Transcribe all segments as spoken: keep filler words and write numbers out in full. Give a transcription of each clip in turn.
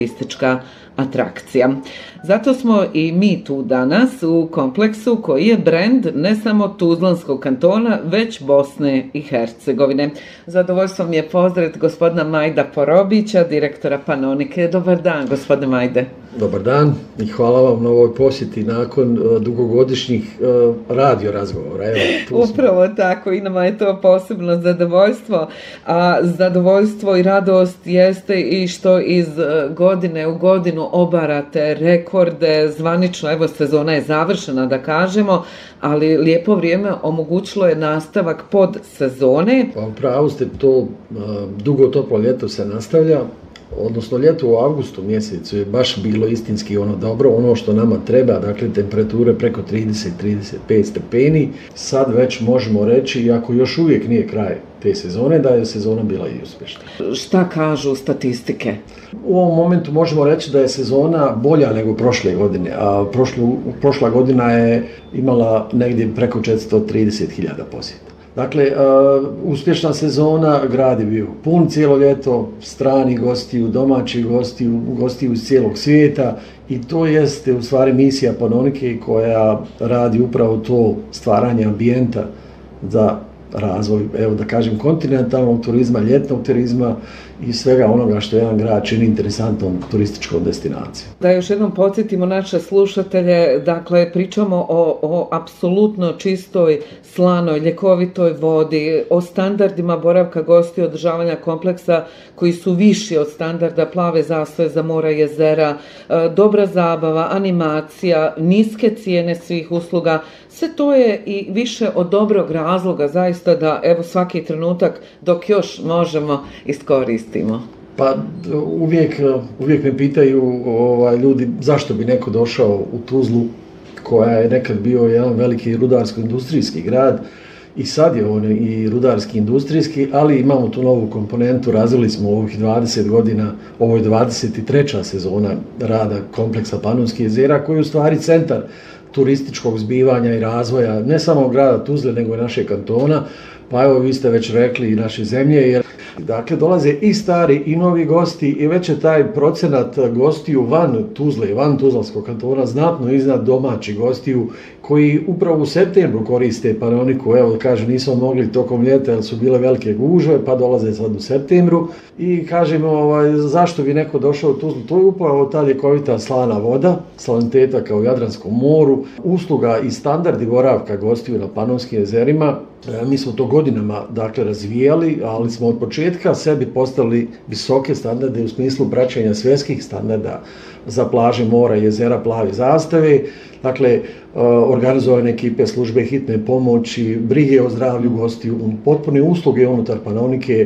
turistička atrakcija. Zato smo i mi tu danas u kompleksu koji je brend ne samo Tuzlanskog kantona, već Bosne i Hercegovine. Zadovoljstvo mi je pozdraviti gospodina Majda Porobića, direktora Panonike. Dobar dan, gospodine Majde. Dobar dan i hvala vam na ovoj posjeti nakon uh, dugogodišnjih uh, radio razgovora. Evo, Upravo tako, i nama je to posebno zadovoljstvo. A zadovoljstvo i radost jeste i što iz uh, godine u godinu obarate rekorde. Zvanično, evo, sezona je završena, da kažemo, ali lijepo vrijeme omogućilo je nastavak pod sezone. Pa upravo ste, to uh, dugo toplo ljeto se nastavlja. Odnosno ljeto u avgustu mjesecu je baš bilo istinski ono dobro, ono što nama treba, dakle temperature preko trideset do trideset pet stepeni. Sad već možemo reći, iako još uvijek nije kraj te sezone, da je sezona bila i uspješna. Šta kažu statistike? U ovom momentu možemo reći da je sezona bolja nego prošle godine, a prošlu, prošla godina je imala negdje preko četiristo trideset hiljada posjeta. Dakle, uh, uspješna sezona, grad je bio pun cijelo ljeto, strani gostiju, domaći gostiju, gostiju iz cijelog svijeta i to jeste u stvari misija Panonike koja radi upravo to stvaranje ambijenta za razvoj, evo da kažem, kontinentalnog turizma, ljetnog turizma i svega onoga što jedan grad čini interesantnom turističkom destinacijom. Da još jednom podsjetimo naše slušatelje, dakle pričamo o, o apsolutno čistoj, slanoj, ljekovitoj vodi, o standardima boravka gostiju, održavanja kompleksa koji su viši od standarda plave zastave za mora i jezera, dobra zabava, animacija, niske cijene svih usluga. Sve to je i više od dobrog razloga zaista da evo svaki trenutak dok još možemo iskoristimo. Pa uvijek, uvijek me pitaju ovaj, ljudi zašto bi neko došao u Tuzlu koja je nekad bio jedan veliki rudarsko-industrijski grad i sad je on i rudarski industrijski, ali imamo tu novu komponentu, razvili smo u ovih dvadeset godina, ovo je dvadeset treća sezona rada kompleksa Panonskih jezera koji je u stvari centar turističkog zbivanja i razvoja ne samo grada Tuzle nego i našeg kantona, pa evo vi ste već rekli i naše zemlje, jer dakle dolaze i stari i novi gosti i već je taj procenat gostiju van Tuzle, van Tuzlanskog kantona znatno iznad domaćih gostiju koji upravo u septembru koriste Panoniku, evo kažem nismo mogli tokom ljeta jer su bile velike gužve pa dolaze sad u septembru i kažemo ovaj, zašto bi neko došao u Tuzlu, to je upravo ta ljekovita slana voda, slaniteta kao u Jadranskom moru, usluga i standardi boravka gostiju na Panonskim jezerima. Mi smo to godinama dakle razvijali, ali smo od početka sebi postavili visoke standarde u smislu praćenja svjetskih standarda za plaže, mora, jezera, plave zastave. Dakle, organizovane ekipe službe hitne pomoći, brige o zdravlju gostiju, potpune usluge unutar Panonike,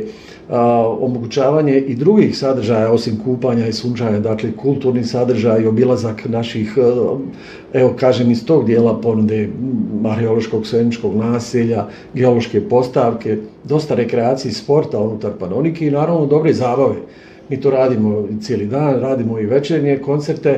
omogućavanje i drugih sadržaja osim kupanja i sunčanja, dakle kulturni sadržaj i obilazak naših, evo kažem iz tog dijela ponude arheološkog svećeničkog naselja, geološke postavke, dosta rekreacije i sporta unutar Panonike i naravno dobre zabave. Mi to radimo cijeli dan, radimo i večernje koncerte,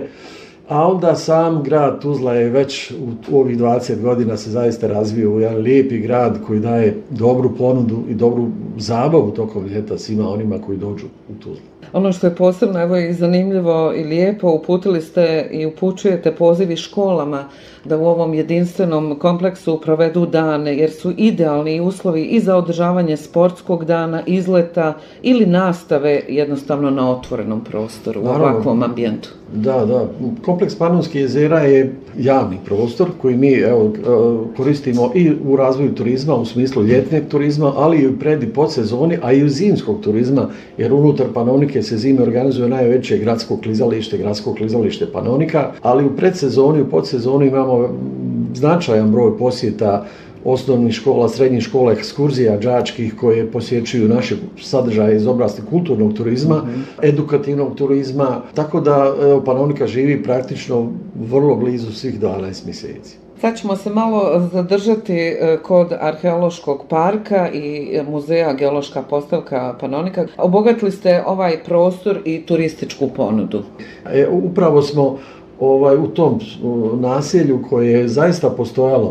a onda sam grad Tuzla je već u ovih dvadeset godina se zaista razvio u jedan lijepi grad koji daje dobru ponudu i dobru zabavu tokom ljeta svima onima koji dođu u Tuzlu. Ono što je posebno evo i zanimljivo i lijepo, uputili ste i upućujete pozivi školama da u ovom jedinstvenom kompleksu provedu dane, jer su idealni uslovi i za održavanje sportskog dana, izleta ili nastave jednostavno na otvorenom prostoru, u ovakvom ambijentu. Da, da. Kompleks Panonskih jezera je javni prostor koji mi evo, koristimo i u razvoju turizma, u smislu ljetnog turizma, ali i u pred i podsezoni, a i u zimskog turizma, jer unutar Panonike se zime organizuje najveće gradsko klizalište, gradsko klizalište Panonika, ali u predsezoni, u podsezoni imamo značajan broj posjeta osnovnih škola, srednjih škola, ekskurzija đačkih koje posjećuju naše sadržaje iz oblasti kulturnog turizma, mm-hmm. edukativnog turizma, tako da evo, Panonika živi praktično vrlo blizu svih dvanaest mjeseci. Sad ćemo se malo zadržati kod arheološkog parka i muzeja Geološka postavka Panonika. Obogatili ste ovaj prostor i turističku ponudu. E, upravo smo ovaj, u tom naselju koje je zaista postojalo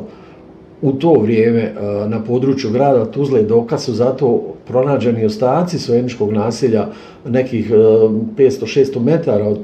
u to vrijeme na području grada Tuzle, dokaz su zato pronađeni ostaci svećeničkog naselja nekih petsto do šesto metara od